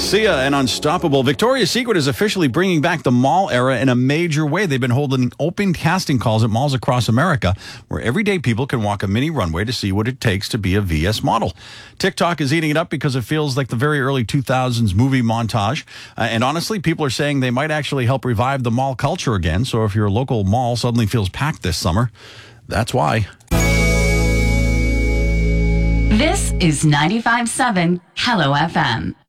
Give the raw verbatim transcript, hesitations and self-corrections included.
Sia and Unstoppable. Victoria's Secret is officially bringing back the mall era in a major way. They've been holding open casting calls at malls across America where everyday people can walk a mini runway to see what it takes to be a V S model. TikTok is eating it up because it feels like the very early two thousands movie montage. Uh, and honestly, people are saying they might actually help revive the mall culture again. So if your local mall suddenly feels packed this summer, that's why. This is ninety-five point seven Hello F M.